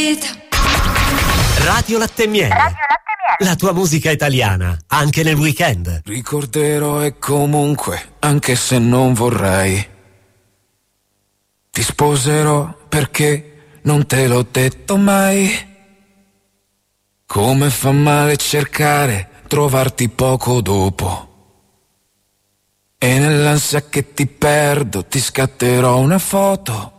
Radio Latte e Miele. La tua musica italiana, anche nel weekend. Ricorderò e comunque, anche se non vorrei, ti sposerò perché non te l'ho detto mai. Come fa male cercare, trovarti poco dopo. E nell'ansia che ti perdo ti scatterò una foto